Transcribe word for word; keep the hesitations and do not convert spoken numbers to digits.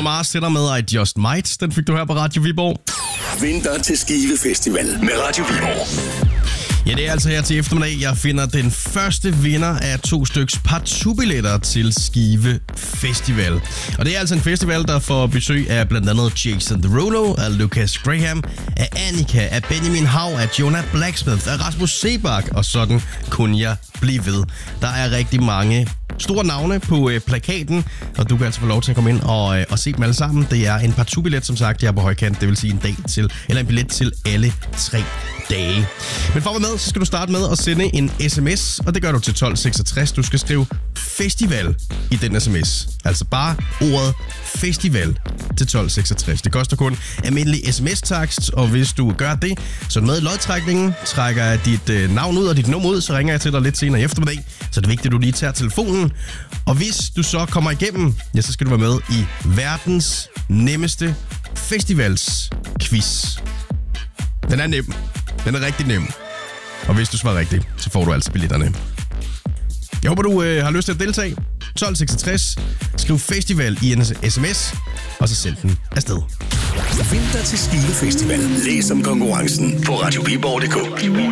Mars sætter med I Just Might. Den fik du her på Radio Viborg. Vinter til Skive Festival med Radio Viborg. Ja, det er altså her til eftermiddag, jeg finder den første vinder af to styks partout-billetter til Skive Festival. Og det er altså en festival, der får besøg af blandt andet Jason Derulo, af Lucas Graham, af Annika, af Benjamin Hav, af Jonah Blacksmith, af Rasmus Sebak, og sådan kunne jeg blive ved. Der er rigtig mange store navne på øh, plakaten, og du kan altså få lov til at komme ind og, øh, og se dem alle sammen. Det er en partout-billet, som sagt, jeg er på højkant, det vil sige en dag til, eller en billet til alle tre dage. Men for at være med, så skal du starte med at sende en sms, og det gør du til tolv seksogtres. Du skal skrive festival i den sms. Altså bare ordet festival til tolv seksogtres. Det koster kun almindelig sms-takst, og hvis du gør det, så er du med i lodtrækningen, trækker jeg dit øh, navn ud og dit nummer ud, så ringer jeg til dig lidt senere i eftermiddag. Så det er vigtigt, at du lige tager telefonen. Og hvis du så kommer igennem, ja, så skal du være med i verdens nemmeste festivalsquiz. Den er nem. Den er rigtig nem. Og hvis du svarer rigtigt, så får du altså billetterne. Jeg håber, du øh, har lyst til at deltage. tolv seksogtres. Skriv festival i en sms, og så send den afsted. Vinter til Skive Festival. Læs om konkurrencen på radio viborg punktum d k.